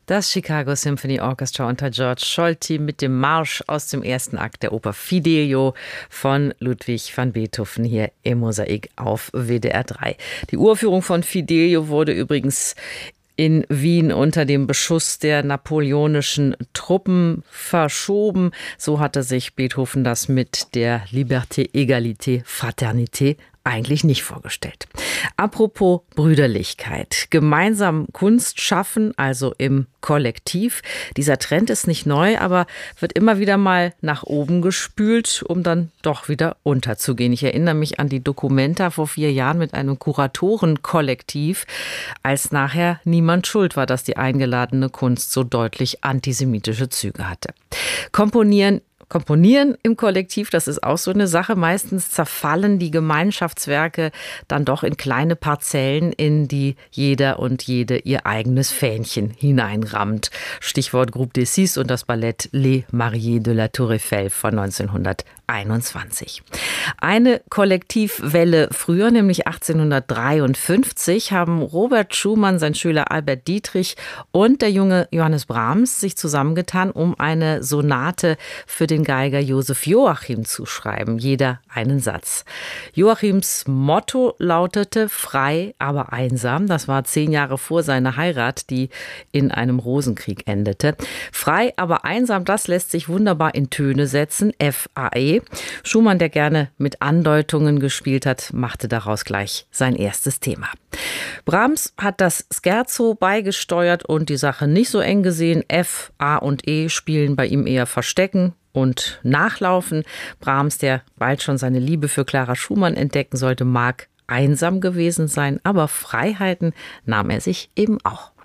Das Chicago Symphony Orchestra unter George Scholti mit dem Marsch aus dem ersten Akt der Oper Fidelio von Ludwig van Beethoven hier im Mosaik auf WDR 3. Die Uraufführung von Fidelio wurde übrigens in Wien unter dem Beschuss der napoleonischen Truppen verschoben. So hatte sich Beethoven das mit der Liberté, Égalité, Fraternité eigentlich nicht vorgestellt. Apropos Brüderlichkeit. Gemeinsam Kunst schaffen, also im Kollektiv. Dieser Trend ist nicht neu, aber wird immer wieder mal nach oben gespült, um dann doch wieder unterzugehen. Ich erinnere mich an die Documenta vor 4 Jahren mit einem Kuratorenkollektiv, als nachher niemand schuld war, dass die eingeladene Kunst so deutlich antisemitische Züge hatte. Komponieren im Kollektiv, das ist auch so eine Sache. Meistens zerfallen die Gemeinschaftswerke dann doch in kleine Parzellen, in die jeder und jede ihr eigenes Fähnchen hineinrammt. Stichwort Groupe des Six und das Ballett Les Mariés de la Tour Eiffel von 1921. Eine Kollektivwelle früher, nämlich 1853, haben Robert Schumann, sein Schüler Albert Dietrich und der junge Johannes Brahms sich zusammengetan, um eine Sonate für den Geiger Josef Joachim zu schreiben. Jeder einen Satz. Joachims Motto lautete frei, aber einsam. Das war 10 Jahre vor seiner Heirat, die in einem Rosenkrieg endete. Frei, aber einsam, das lässt sich wunderbar in Töne setzen. F-A-E. Schumann, der gerne mit Andeutungen gespielt hat, machte daraus gleich sein erstes Thema. Brahms hat das Scherzo beigesteuert und die Sache nicht so eng gesehen. F, A und E spielen bei ihm eher Verstecken und Nachlaufen. Brahms, der bald schon seine Liebe für Clara Schumann entdecken sollte, mag einsam gewesen sein, aber Freiheiten nahm er sich eben auch.